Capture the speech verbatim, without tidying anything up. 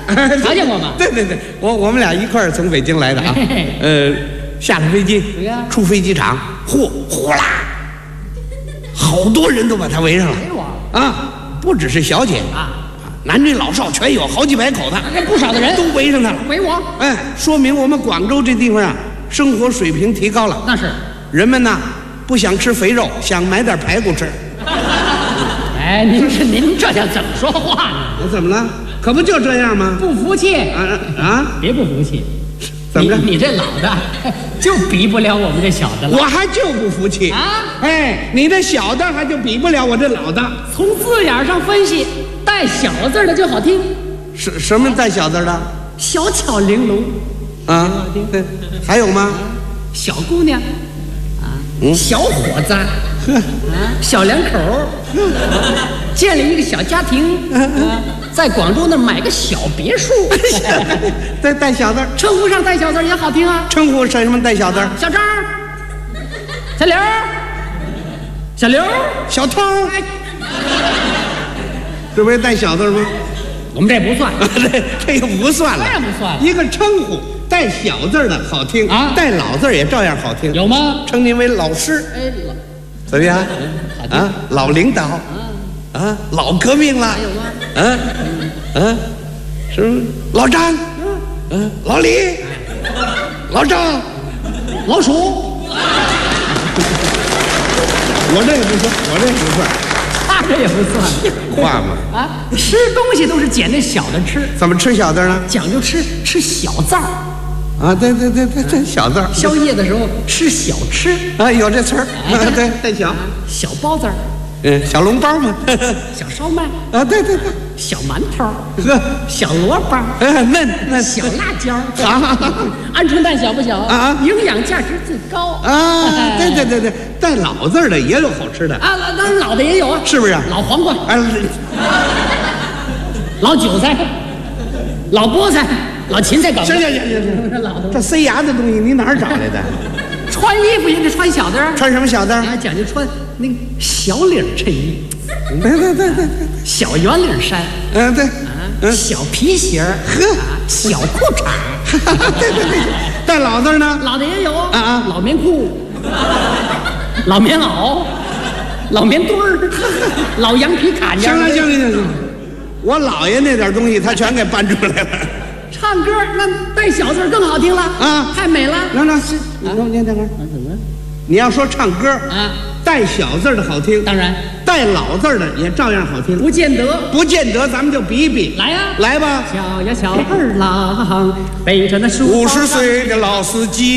瞧见过吗？ 对对对，我我们俩一块儿从北京来的啊。呃，下了飞机，出飞机场，嚯，呼啦，好多人都把他围上了。啊，不只是小姐啊，男女老少全有，好几百口子， 还不少的人都围上他了。 围我， 哎，说明我们广州这地方啊，生活水平提高了。 那是， 人们呐不想吃肥肉，想买点排骨吃。 哎，您是您这叫怎么说话呢？ 我怎么了？可不就这样吗？ 不服气啊啊！ 别不服气， 怎么着？ 你, 你这老的就比不了我们这小的了。 我还就不服气啊！ 哎，你这小的还就比不了我这老的。 从字眼上分析，带小字的就好听。 什什么带小字的？ 小巧玲珑啊，对，还有吗？ 小姑娘啊，嗯、小伙子。啊，小两口建立一个小家庭，啊，在广州那买个小别墅， 再带小字， 称呼上带小字也好听啊。 称呼什么带小字？ 小张，小刘，小刘， 小偷，哎、这不是带小字吗？ 我们这不算， 这这个不算了， 当然不算了。 一个称呼带小字的好听啊，带老字也照样好听。 有吗？ 称您为老师。哎，老。怎么样？啊，老领导，啊，老革命了，嗯嗯，是不是？老张，嗯，老李，老赵， 老鼠， 我这也不算，我这也不算， 他这也不算， 话嘛啊，吃东西都是捡那小的吃， 怎么吃小字呢？ 讲究吃吃小字儿。 啊，对对对对对，小字儿。 宵夜的时候吃小吃啊，有这词儿，啊，对，带小小包子儿， 嗯，小笼包嘛， 小烧麦啊，对对对， 小馒头， 呵， 小萝卜， 哎，嫩嫩， 小辣椒，啊，鹌鹑蛋小不小啊？营养价值最高啊，对对对对，带老字儿的也有好吃的啊，当然老的也有啊， 是不是？ 老黄瓜， 啊， 老韭菜，老菠菜。老芹菜搞行行行行行， 老的这塞牙的东西你哪儿找来的？ 穿衣服也得穿小字儿， 穿什么小字儿？ 啊，讲究穿那个小领衬衣， 对对对对， 小圆领衫， 嗯对， 啊，小皮鞋儿，呵，小裤衩， 对对对，带老字呢？ 老的也有啊啊， 老棉裤，老棉袄，老棉墩儿，老羊皮卡夹。 行了行了行了，我姥爷那点东西他全给搬出来了。 唱歌那带小字更好听了啊，太美了。 那那是，你等你等会儿，怎么？你要说唱歌啊，带小字的好听， 当然带老字的也照样好听。 不见得， 不见得，咱们就比一比。 来呀， 来吧。 小呀小二郎背着那书包， 五十岁的老司机。